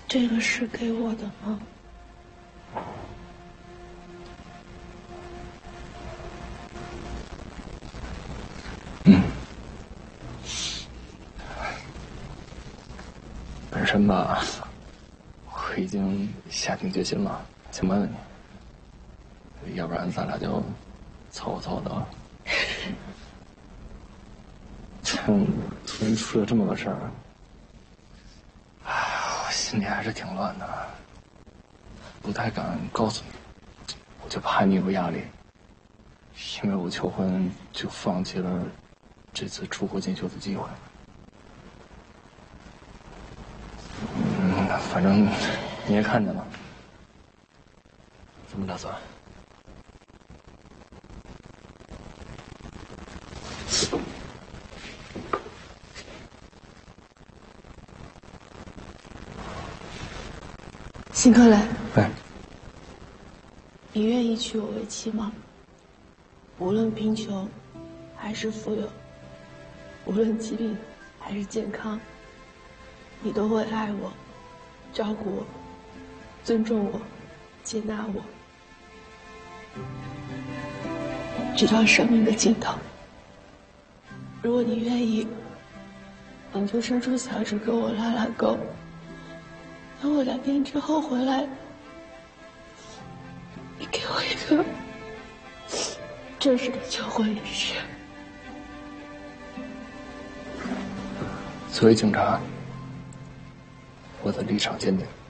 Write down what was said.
这个是给我的吗？ 本身吧，我已经下定决心了，想问问你，要不然咱俩就凑合凑合的。突然出了这么个事儿，我心里还是挺乱的，不太敢告诉你，我就怕你有压力，因为我求婚就放弃了这次出国进修的机会。反正你也看见了，怎么打算？ 辛克莱， 哎， 你愿意娶我为妻吗？无论贫穷，还是富有，无论疾病，还是健康，你都会爱我，照顾我，尊重我，接纳我，直到生命的尽头。如果你愿意，你就伸出小指给我拉拉钩。等我2天之后回来，你给我一个正式的求婚仪式。 作为警察，我的立场坚定。